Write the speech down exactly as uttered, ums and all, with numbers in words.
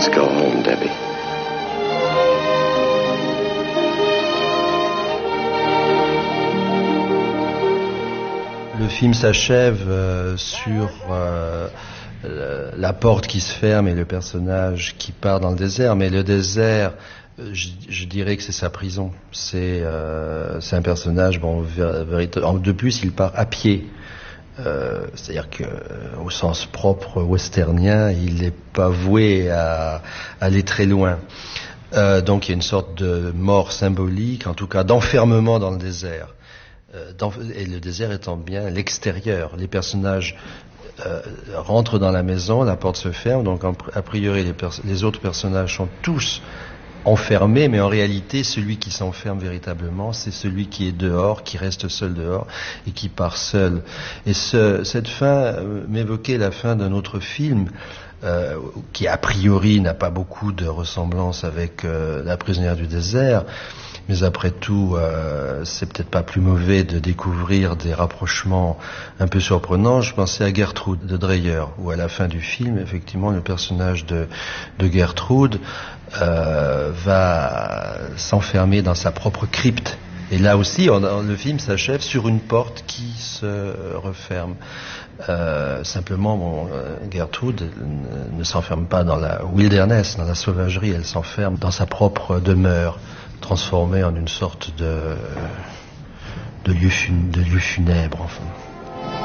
Let's go home, Debbie. Le film s'achève euh, sur euh, la porte qui se ferme et le personnage qui part dans le désert. Mais le désert, je, je dirais que c'est sa prison. C'est, euh, c'est un personnage, bon, véritable. De plus, il part à pied. Euh, c'est-à-dire que, au sens propre westernien, il n'est pas voué à, à aller très loin. Euh, donc, il y a une sorte de mort symbolique, en tout cas d'enfermement dans le désert. Et le désert étant bien l'extérieur. Les personnages euh, rentrent dans la maison, la porte se ferme, donc a priori les, pers- les autres personnages sont tous enfermés, mais en réalité celui qui s'enferme véritablement, c'est celui qui est dehors, qui reste seul dehors et qui part seul. Et ce, cette fin euh, m'évoquait la fin d'un autre film euh, qui a priori n'a pas beaucoup de ressemblance avec euh, La prisonnière du désert. Mais après tout, euh, c'est peut-être pas plus mauvais de découvrir des rapprochements un peu surprenants. Je pensais à Gertrude de Dreyer, où à la fin du film, effectivement, le personnage de, de Gertrude euh, va s'enfermer dans sa propre crypte. Et là aussi, on, on, le film s'achève sur une porte qui se referme. Euh, simplement, bon, Gertrude ne, ne s'enferme pas dans la wilderness, dans la sauvagerie, elle s'enferme dans sa propre demeure, transformée en une sorte de, de, lieu, fun, de lieu funèbre, enfin.